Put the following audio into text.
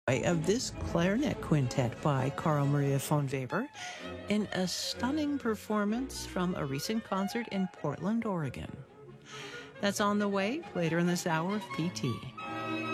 of this clarinet quintet by Carl Maria von Weber in a stunning performance from a recent concert in Portland, Oregon. That's on the way later in this hour of PT.